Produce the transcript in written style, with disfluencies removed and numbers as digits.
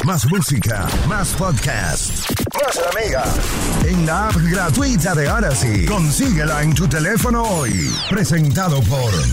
más música, más podcast, más la Mega. En la app gratuita de Odyssey. Consíguela en tu teléfono hoy. Presentado por